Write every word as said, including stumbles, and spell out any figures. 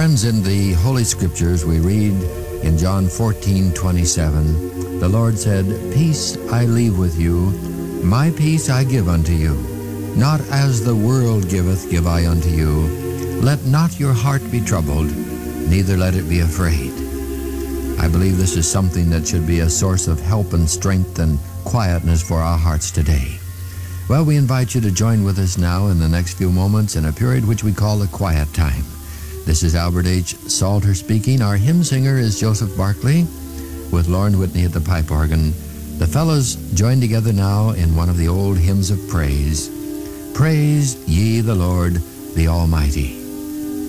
friends, in the Holy Scriptures we read in John fourteen twenty-seven, the Lord said, "Peace I leave with you, my peace I give unto you. Not as the world giveth give I unto you. Let not your heart be troubled, neither let it be afraid." I believe this is something that should be a source of help and strength and quietness for our hearts today. Well, we invite you to join with us now in the next few moments in a period which we call the quiet time. This is Albert H. Salter speaking. Our hymn singer is Joseph Barkley, with Lauren Whitney at the pipe organ. The fellows join together now in one of the old hymns of praise. Praise ye the Lord, the Almighty.